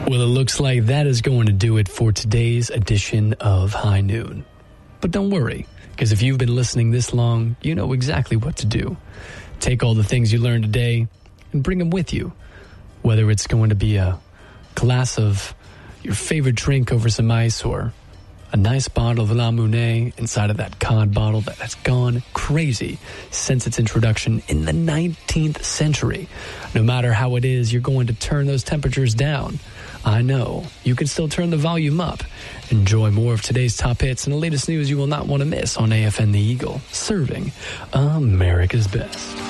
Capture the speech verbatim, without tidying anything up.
Well, it looks like that is going to do it for today's edition of High Noon. But don't worry, because if you've been listening this long, you know exactly what to do. Take all the things you learned today and bring them with you. Whether it's going to be a glass of your favorite drink over some ice or a nice bottle of La Monet inside of that cod bottle that has gone crazy since its introduction in the nineteenth century. No matter how it is, you're going to turn those temperatures down. I know. You can still turn the volume up. Enjoy more of today's top hits and the latest news you will not want to miss on A F N The Eagle, serving America's best.